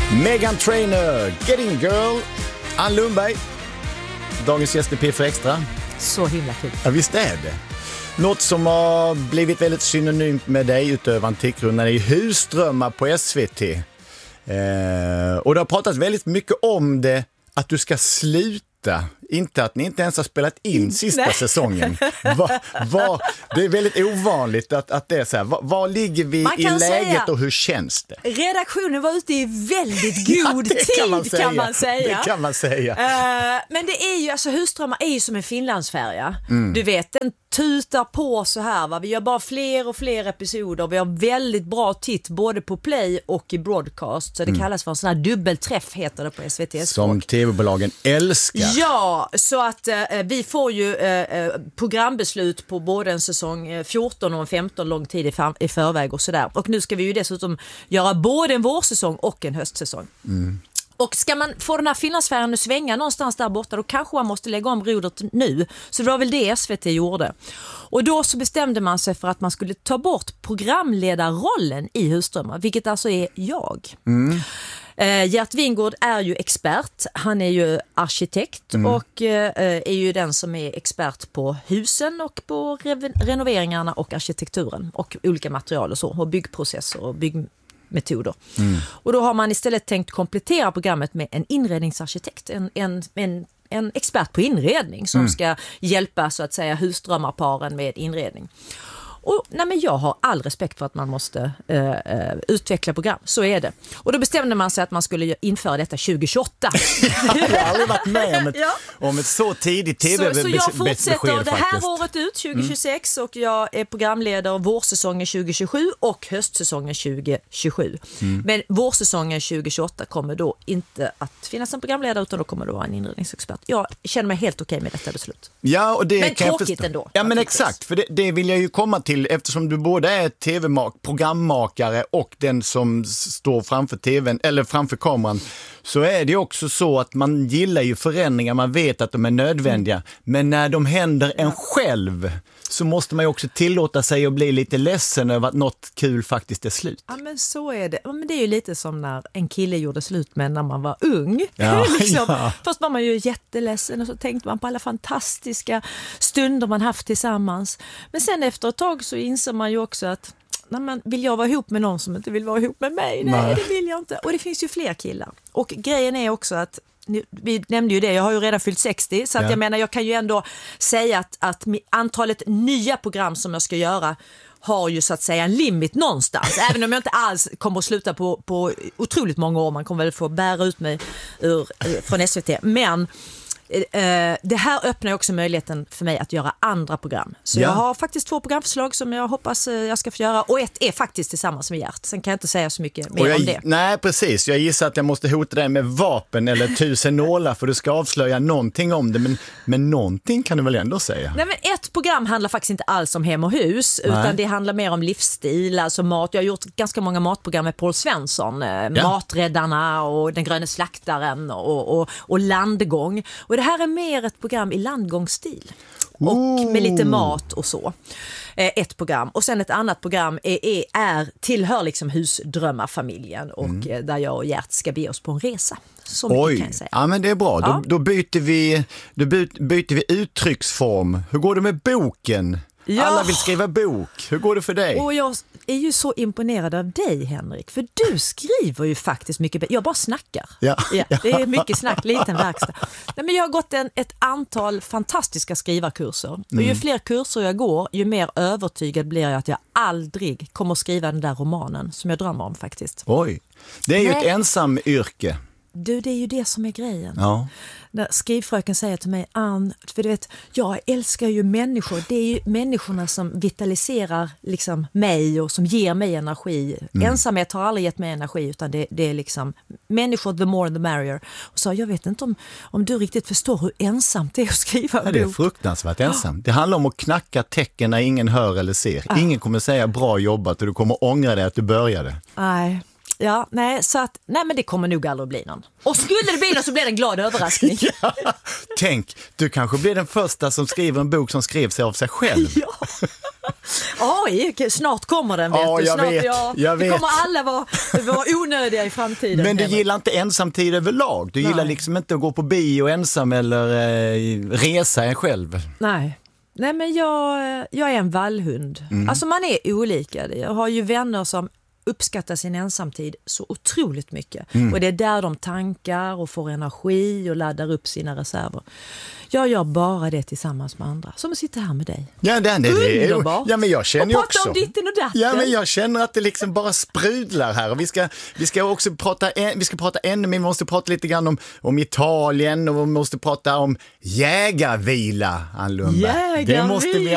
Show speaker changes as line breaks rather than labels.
Meghan Trainor, Getting Girl. Ann Lundberg, dagens gäst i P4 Extra.
Så himla kul.
Ja, visst är det. Något som har blivit väldigt synonymt med dig utöver Antikrundan är husdrömmar på SVT. Och det har pratat väldigt mycket om det, att du ska sluta. Inte att ni inte ens har spelat in sista säsongen. Det är väldigt ovanligt att det är så här. Var ligger vi i läget och hur känns det?
Redaktionen var ute i väldigt god tid kan man säga.
Det kan man säga.
Men det är ju, alltså husdrömmar är ju som en Finlandsfärja. Du vet, den tutar på så här, va? Vi gör bara fler och fler episoder. Vi har väldigt bra titt både på play och i broadcast. Så det kallas för en sån här dubbelträff, heter det på SVT.
Som tv-bolagen älskar.
Ja, så att vi får ju programbeslut på både en säsong 14 och en 15 lång tid i förväg och sådär. Och nu ska vi ju dessutom göra både en vårsäsong och en höstsäsong. Och ska man få den här Finlandsfärjan att svänga någonstans där borta, då kanske man måste lägga om rodret nu. Så det var väl det SVT gjorde. Och då så bestämde man sig för att man skulle ta bort programledarrollen i husdrömmar, vilket alltså är jag. Gert Wingårdh är ju expert, han är ju arkitekt och är ju den som är expert på husen och på renoveringarna och arkitekturen och olika material och så, och byggprocesser och byggmetoder. Och då har man istället tänkt komplettera programmet med en inredningsarkitekt, en expert på inredning som ska hjälpa så att säga husdrömmarparen med inredning. Och men jag har all respekt för att man måste utveckla program, så är det. Och då bestämde man sig att man skulle införa detta 2028.
Jag har aldrig varit med om ett så tidigt tv-besked.
Så jag fortsätter det här året ut, 2026, och jag är programledare vårsäsongen 2027 och höstsäsongen 2027. Men vårsäsongen 2028 kommer då inte att finnas en programledare, utan då kommer det vara en inredningsexpert. Jag känner mig helt okej med detta beslut.
Ja, och det
men tråkigt ändå.
Ja, men exakt, för det vill jag ju komma till, eftersom du både är programmakare och den som står framför tvn eller framför kameran, så är det också så att man gillar ju förändringar, man vet att de är nödvändiga, men när de händer en själv så måste man ju också tillåta sig att bli lite ledsen över att något kul faktiskt är slut.
Ja, men så är det. Ja, men det är ju lite som när en kille gjorde slut med när man var ung.
Ja,
Först var man ju jätteledsen och så tänkte man på alla fantastiska stunder man haft tillsammans. Men sen efter ett tag så inser man ju också att vill jag vara ihop med någon som inte vill vara ihop med mig? Nej, det vill jag inte. Och det finns ju fler killar. Och grejen är också att vi nämnde ju det, jag har ju redan fyllt 60, så att jag menar, jag kan ju ändå säga att antalet nya program som jag ska göra har ju så att säga en limit någonstans, även om jag inte alls kommer att sluta på otroligt många år. Man kommer väl få bära ut mig från SVT, men det här öppnar också möjligheten för mig att göra andra program. Så jag har faktiskt 2 programförslag som jag hoppas jag ska få göra. Och ett är faktiskt tillsammans med Gert. Sen kan jag inte säga så mycket mer om det.
Nej, precis. Jag gissar att jag måste hota dig med vapen eller 1000 nålar för du ska avslöja någonting om det. Men någonting kan du väl ändå säga?
Nej, men ett program handlar faktiskt inte alls om hem och hus. Utan det handlar mer om livsstil, alltså mat. Jag har gjort ganska många matprogram med Paul Svensson. Maträddarna och Den gröna slaktaren och Landgång. Och det här är mer ett program i landgångsstil och med lite mat och så. Ett program. Och sen ett annat program tillhör liksom husdrömmarfamiljen och där jag och Gert ska be oss på en resa. Så mycket kan jag säga.
Ja, men det är bra. Ja. Då byter vi uttrycksform. Hur går det med boken? Ja. Alla vill skriva bok. Hur går det för dig?
Och jag är ju så imponerad av dig, Henrik. För du skriver ju faktiskt mycket bättre. Jag bara snackar. Ja, det är mycket snack, liten verkstad. Nej, men jag har gått ett antal fantastiska skrivarkurser. Och ju fler kurser jag går, ju mer övertygad blir jag att jag aldrig kommer att skriva den där romanen som jag drömmer om faktiskt.
Oj, det är ju ett ensam yrke.
Du, det är ju det som är grejen.
Ja.
När skrivfröken säger till mig, Ann, för du vet, jag älskar ju människor. Det är ju människorna som vitaliserar liksom mig och som ger mig energi. Ensamhet har aldrig gett mig energi, utan det är liksom människor, the more the merrier. Och så jag vet inte om du riktigt förstår hur ensamt det är att skriva en bok.
Det är fruktansvärt ensamt. Det handlar om att knacka tecken när ingen hör eller ser. Ingen kommer säga bra jobbat och du kommer ångra dig att du började.
Nej. Ja, nej, men det kommer nog aldrig bli någon. Och skulle det bli någon så blir det en glad överraskning.
Ja, tänk, du kanske blir den första som skriver en bok som skrev sig av sig själv.
Ja. Oj, snart kommer den. Vet
Ja,
du.
jag
Snart,
vet, jag
vi
vet.
kommer alla vara onödiga i framtiden.
Men du
Henrik.
gillar inte ensamtid överlag? Du gillar
Nej.
liksom inte att gå på bio ensam eller resa en själv?
Nej, men jag är en vallhund. Alltså man är olika. Jag har ju vänner som uppskattar sin ensamtid så otroligt mycket. Och det är där de tankar och får energi och laddar upp sina reserver. Jag gör bara det tillsammans med andra. Som att sitta här med dig.
Ja, det är
underbart.
ja, men jag känner ju
och
också.
prata om ditten och datten.
Ja, men jag känner att det liksom bara sprudlar här. Och vi ska också prata ännu mer. Vi måste prata lite grann om Italien och vi måste prata om jägarvila, Ann Lundberg. Det måste vi